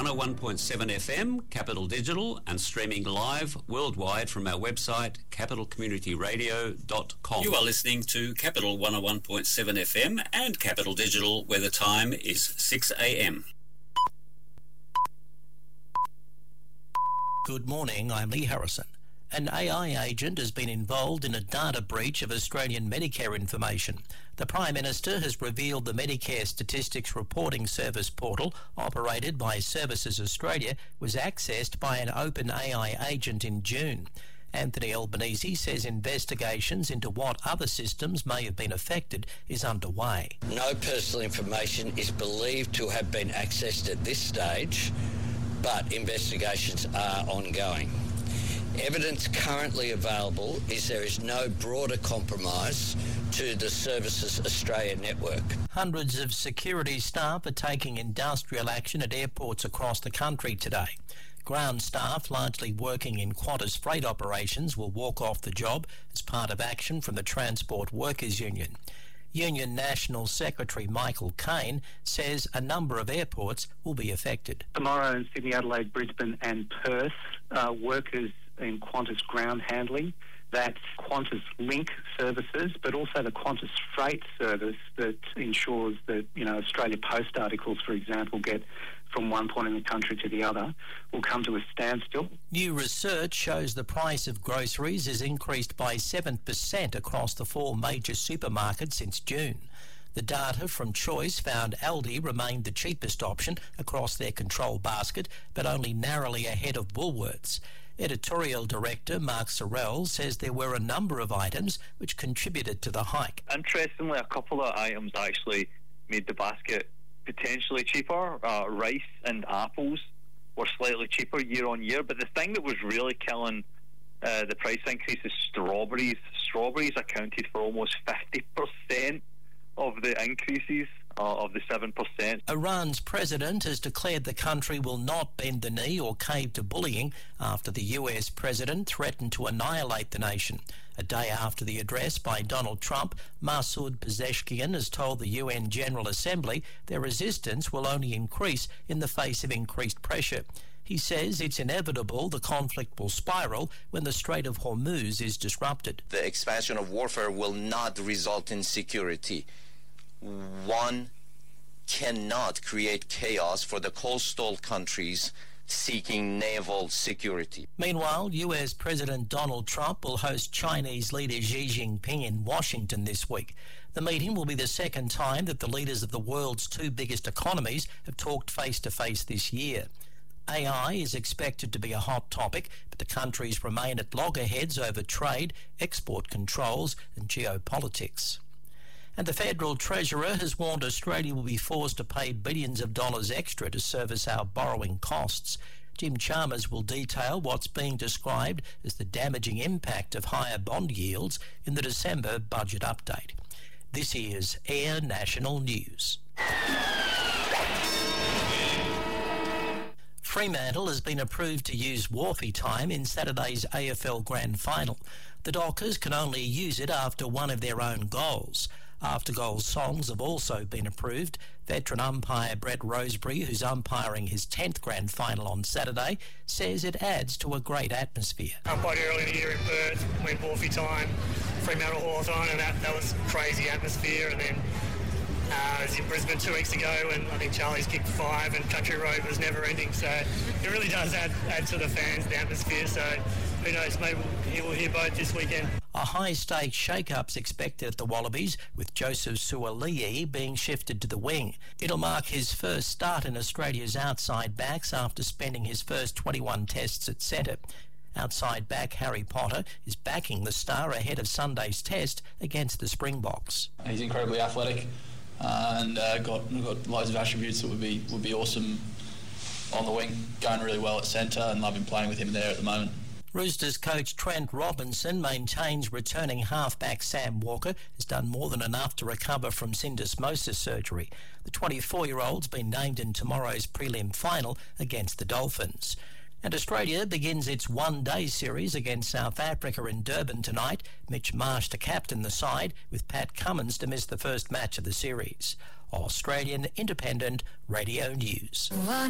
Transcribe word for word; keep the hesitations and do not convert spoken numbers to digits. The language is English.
one oh one point seven F M, Capital Digital, and streaming live worldwide from our website, capital community radio dot com. You are listening to Capital one oh one point seven F M and Capital Digital, where the time is six a m. Good morning, I'm Lee Harrison. An A I agent has been involved in a data breach of Australian Medicare information. The Prime Minister has revealed the Medicare Statistics Reporting Service portal, operated by Services Australia, was accessed by an open A I agent in June. Anthony Albanese says investigations into what other systems may have been affected is underway. No personal information is believed to have been accessed at this stage, but investigations are ongoing. Evidence currently available is there is no broader compromise to the Services Australia network. Hundreds of security staff are taking industrial action at airports across the country today. Ground staff, largely working in Qantas freight operations, will walk off the job as part of action from the Transport Workers Union. Union National Secretary Michael Caine says a number of airports will be affected. Tomorrow in Sydney, Adelaide, Brisbane and Perth, uh, workers in Qantas ground handling, that's Qantas Link services, but also the Qantas Freight service that ensures that, you know, Australia Post articles, for example, get from one point in the country to the other, will come to a standstill. New research shows the price of groceries has increased by seven percent across the four major supermarkets since June. The data from Choice found Aldi remained the cheapest option across their control basket, but only narrowly ahead of Woolworths. Editorial Director Mark Sorrell says there were a number of items which contributed to the hike. Interestingly, a couple of items actually made the basket potentially cheaper. Uh, rice and apples were slightly cheaper year on year, but the thing that was really killing uh, the price increase is strawberries. Strawberries accounted for almost fifty percent of the increases uh, of the seven percent. Iran's president has declared the country will not bend the knee or cave to bullying after the U S president threatened to annihilate the nation. A day after the address by Donald Trump, Masoud Pezeshkian has told the U N General Assembly their resistance will only increase in the face of increased pressure. He says it's inevitable the conflict will spiral when the Strait of Hormuz is disrupted. The expansion of warfare will not result in security. One cannot create chaos for the coastal countries seeking naval security. Meanwhile, U S President Donald Trump will host Chinese leader Xi Jinping in Washington this week. The meeting will be the second time that the leaders of the world's two biggest economies have talked face-to-face this year. A I is expected to be a hot topic, but the countries remain at loggerheads over trade, export controls and geopolitics. And the Federal Treasurer has warned Australia will be forced to pay billions of dollars extra to service our borrowing costs. Jim Chalmers will detail what's being described as the damaging impact of higher bond yields in the December budget update. This is Air National News. Fremantle has been approved to use Wharfie time in Saturday's A F L Grand Final. The Dockers can only use it after one of their own goals. After-goal songs have also been approved. Veteran umpire Brett Rosebery, who's umpiring his tenth Grand Final on Saturday, says it adds to a great atmosphere. Umpired early in the year in Perth, went Wharfie time, Fremantle Hawthorn, and that, that was crazy atmosphere. And then Uh, I was in Brisbane two weeks ago, and I think Charlie's kicked five, and Country Road was never ending. So it really does add, add to the fans, the atmosphere. So who knows, maybe we'll, we'll hear both this weekend. A high-stakes shake-up's expected at the Wallabies, with Joseph Suaalii being shifted to the wing. It'll mark his first start in Australia's outside backs after spending his first twenty-one tests at centre. Outside back Harry Potter is backing the star ahead of Sunday's test against the Springboks. He's incredibly athletic. Uh, and uh, got got loads of attributes that would be would be awesome on the wing. Going really well at centre, and loving playing with him there at the moment. Roosters coach Trent Robinson maintains returning halfback Sam Walker has done more than enough to recover from syndesmosis surgery. The twenty-four-year-old's been named in tomorrow's prelim final against the Dolphins. And Australia begins its one-day series against South Africa in Durban tonight. Mitch Marsh to captain the side, with Pat Cummins to miss the first match of the series. Australian Independent Radio News.